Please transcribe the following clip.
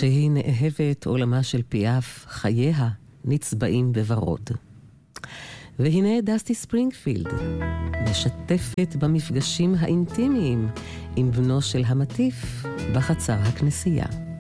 כשהיא נאהבת עולמה של פיאף, חייה נצבעים בוורוד. והנה דסטי ספרינגפילד, משתפת במפגשים האינטימיים עם בנו של המטיף בחצר הכנסייה.